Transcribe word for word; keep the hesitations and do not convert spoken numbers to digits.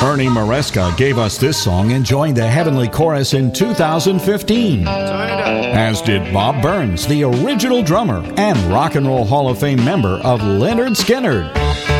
Ernie Maresca gave us this song and joined the Heavenly Chorus in two thousand fifteen. As did Bob Burns, the original drummer and Rock and Roll Hall of Fame member of Lynyrd Skynyrd.